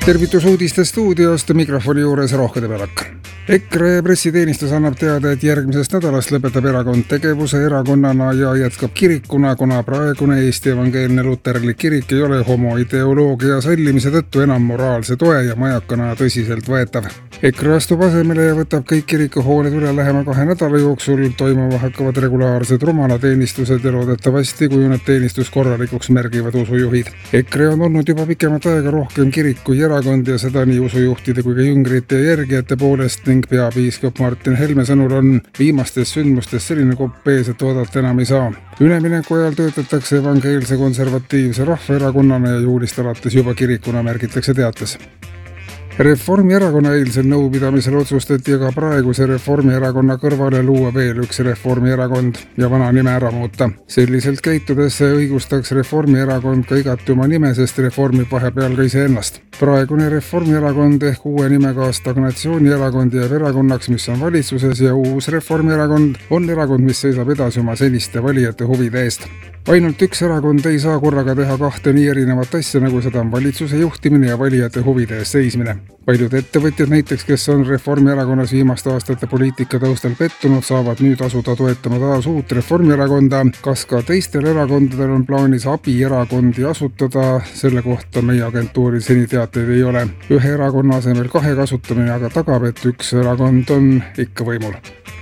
Tervitus uudiste stuudiost, mikrofoni juures Rohke Debelak. EKRE pressiteenistus annab teada, et järgmisest nädalast lõpetab erakond tegevuse erakonnana ja jätkab kirikuna, kuna praegune Eesti Evangeelne Luterlik Kirik ei ole homoideoloogia sallimise tõttu enam moraalse toe ja majakana tõsiselt võetav. EKRE astub asemele ja võtab kõik kirikuhooned üle lähema 2 nädala jooksul. Toimuma hakkavad regulaarsed rumalateenistused ja loodetavasti kujuneb teenistus korralikuks, märgivad usujuhid. EKRE on olnud juba pikemat aega rohkem kirik kui erakond ja seda nii usujuhtide kui ka jüngrite ja järgijate poolest ning peapiiskop Martin Helme sõnul on viimastest sündmustest selline kopp ees, et oodata enam ei saa. Ülemineku ajal töötatakse evangeelse konservatiivse rahvaerakonnana ja juulist alates juba kirikuna, märgitakse teates. Reformierakonna eilsel nõupidamisel otsustati aga praeguse Reformierakonna kõrvale luua veel üks Reformierakond ja vana nime ära muuta. Selliselt käitudes õigustaks Reformierakond ka igati oma nime, sest reformib vahepeal ka iseennast. Praegune Reformierakond ehk uue nimega stagnatsioonierakond jääb erakonnaks, mis on valitsuses, ja uus Reformierakond on erakond, mis seisab edasi oma seniste valijate huvide eest. Ainult üks erakond ei saa korraga teha 2 nii erinevat asja, nagu seda on valitsuse juhtimine ja valijate huvide eest seismine. Paljud ettevõtjad näiteks, kes on Reformierakonnas viimaste aastate poliitika taustal pettunud, saavad nüüd asuda toetama taas uut Reformierakonda. Kas ka teistel erakondadel on plaanis abierakondi asutada? Selle kohta meie agentuuril seni teateid ei ole. Ühe erakonna asemel 2 kasutamine aga tagab, et üks erakond on ikka võimul.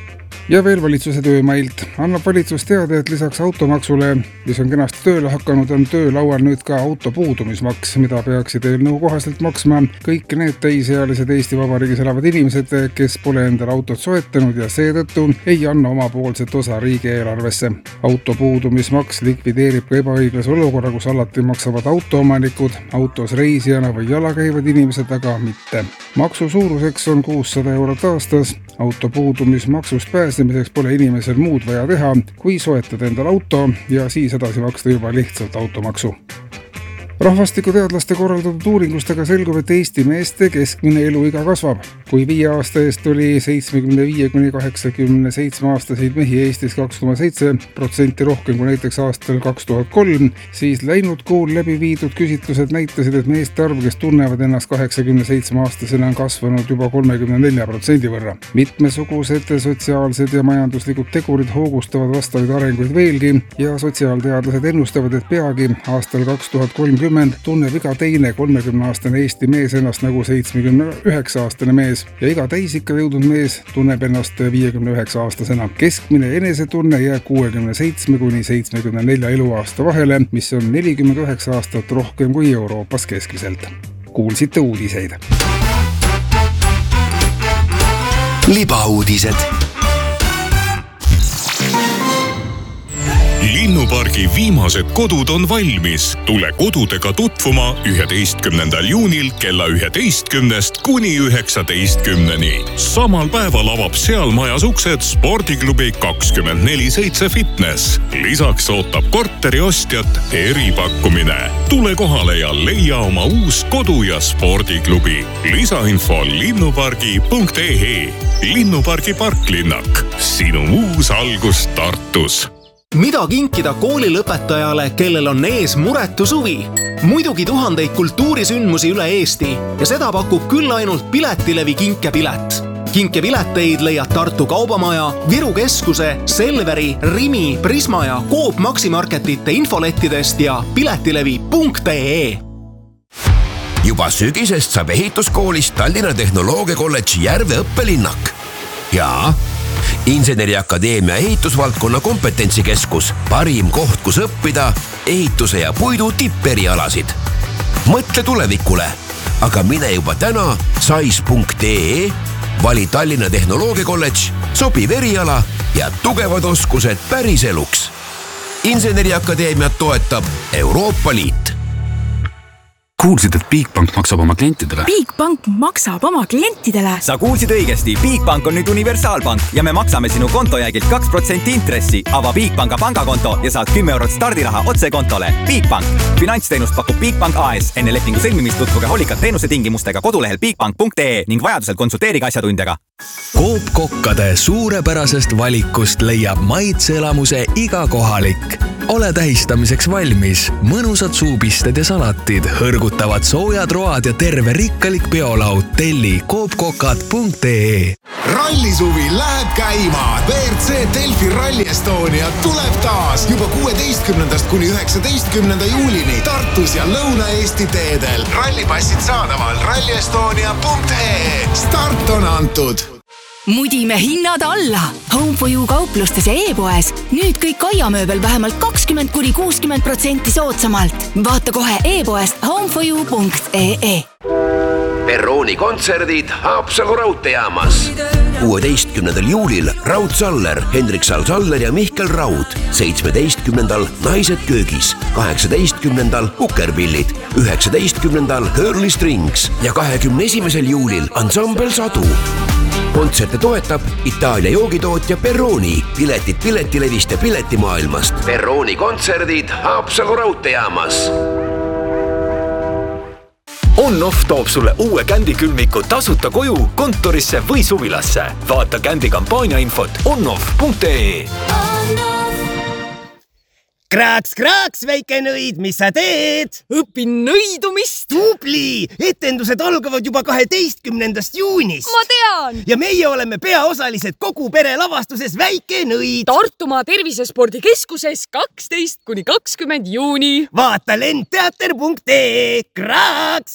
Ja veel valitsuse töömailt. Annab valitsus teada, et lisaks automaksule, mis on kenasti tööle hakanud, on töölaual nüüd ka auto puudumismaks, mida peaksid eelnõu kohaselt maksma kõik need täisealised Eesti Vabariigis elavad inimesed, kes pole endale autot soetanud ja seetõttu ei anna omapoolset osa riigieelarvesse. Auto puudumismaks likvideerib ka ebaõiglase olukorra, kus alati maksavad autoomanikud, autos reisijana või jala käivad inimesed, aga mitte. Maksu suuruseks on 600 eurot aastas. Auto puudumismaksust pääsemiseks pole inimesel muud vaja teha, kui soetada endal auto ja siis edasi maksta juba lihtsalt automaksu. Rahvastikuteadlaste korraldatud uuringustega selgub, et Eesti meeste keskmine eluiga kasvab. Kui 5 aasta eest oli 75–87 aastaseid mehi Eestis 2,7% rohkem kui näiteks aastal 2003, siis läinud kuul läbi viidud küsitlused näitasid, et meeste arv, kes tunnevad ennast 87 aastasena, on kasvanud juba 34% võrra. Mitmesugused sotsiaalsed ja majanduslikud tegurid hoogustavad vastavaid arenguid veelgi ja sotsiaalteadlased ennustavad, et peagi aastal 2030 tunneb iga teine 30-aastane Eesti mees ennast nagu 79-aastane mees ja iga täisikka jõudnud mees tunneb ennast 59-aastasena. Keskmine enesetunne jääb 67–74 eluaasta vahele, mis on 49 aastat rohkem kui Euroopas keskmiselt. Kuulsite uudiseid. Libauudised. Linnupargi viimased kodud on valmis. Tule kodudega tutvuma 11. juunil kella 11 kuni 19. Samal päeval avab seal majas uksed spordiklubi 24/7 Fitness. Lisaks ootab korteri ostjat eripakkumine. Tule kohale ja leia oma uus kodu ja spordiklubi. Lisainfo linnupargi.ee. Linnupargi parklinnak. Sinu uus algus Tartus. Mida kinkida koolilõpetajale, kellel on ees muretu suvi? Muidugi tuhandeid kultuurisündmusi üle Eesti ja seda pakub küll ainult Piletilevi kinkepilet. Kinkepileteid leiad Tartu Kaubamaja, Viru Keskuse, Selveri, Rimi, Prisma ja Coop Maximarketite infolettidest ja piletilevi.ee. Juba sügisest saab ehituskoolist Tallinna Tehnoloogiakolledži Järve õppelinnak. Ja Inseneriakadeemia ehitusvaldkonna kompetentsikeskus, parim koht, kus õppida ehituse ja puidu tipperialasid. Mõtle tulevikule, aga mine juba täna sais.ee, vali Tallinna Tehnoloogiakolledž, sobiv eriala ja tugevad oskused päris eluks. Inseneriakadeemiat toetab Euroopa Liit. Kuulsid, et Bigbank maksab oma klientidele? Bigbank maksab oma klientidele? Sa kuulsid õigesti. Bigbank on nüüd universaalpank ja me maksame sinu kontojäägilt 2% intressi. Ava Bigbanka pangakonto ja saad 10 eurot stardiraha otse kontole. Bigbank. Finantsteenust pakub Bigbank AS. Enne lepingu sõlmimist tutvuge hoolikalt teenuse tingimustega kodulehel bigbank.ee ning vajadusel konsulteerige asjatundjaga. Coop kokkade suurepärasest valikust leiab maitseelamuse iga kohalik. Ole tähistamiseks valmis. Mõnusad suupisted ja salatid, hõrgutavad soojad road ja terve rikkalik peolaud. Telli coopkokad.ee. Rallisuvi läheb käima. WRC Delfi Rally Estonia tuleb taas juba 16. kuni 19. juulini Tartus ja Lõuna-Eesti teedel. Rallipassid saadaval rallyestonia.ee. Start on antud. Mudime hinnad alla. Home for You kauplustes ja e-poes. Nüüd kõik aiamööbel vähemalt 20–60% soodsamalt. Vaata kohe e-poest homeforyou.ee. Perrooni kontserdid Haapsalu raudteejaamas. 16. juulil Raud Saller, Hendrik Saller ja Mihkel Raud. 17. Naised köögis. 18. Ukerpillid. 19. Hurley Strings ja 21. juulil Ansambel Sadu. Kontserte toetab Itaalia joogitootja Perrooni. Piletid piletilevist ja piletimaailmast. Perrooni kontserdid Haapsalu raudteejaamas. On-Off toob sulle uue kändikülmiku tasuta koju, kontorisse või suvilasse. Vaata kändi kampaania infot onoff.ee. Kraaks, väike nõid, mis sa teed? Õpin nõidumist. Tubli! Etendused algavad juba 12. juunist. Ma tean! Ja meie oleme peaosalised kogu pere lavastuses Väike nõid. Tartumaa Tervisespordikeskuses 12–20 juuni. Vaata lendteater.ee. Kraaks!